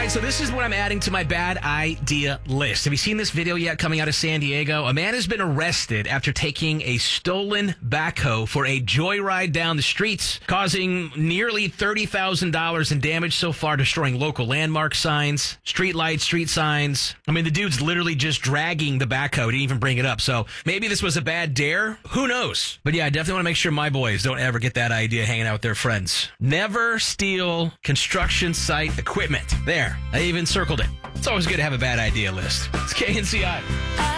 right, so this is what I'm adding to my bad idea list. Have you seen this video yet coming out of San Diego? A man has been arrested after taking a stolen backhoe for a joyride down the streets, causing nearly $30,000 in damage so far, destroying local landmark signs, street lights, street signs. I mean, the dude's literally just dragging the backhoe. Didn't even bring it up. So maybe this was a bad dare. Who knows? But yeah, I definitely want to make sure my boys don't ever get that idea hanging out with their friends. Never steal construction site equipment. There. I even circled it. It's always good to have a bad idea list. It's KNCI.